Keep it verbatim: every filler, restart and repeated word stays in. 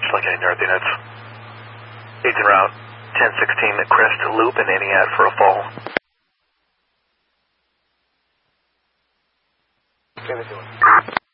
Just like any North units. East en route, ten sixteen Crest Loop and Aniat for a fall. Okay, we're doing.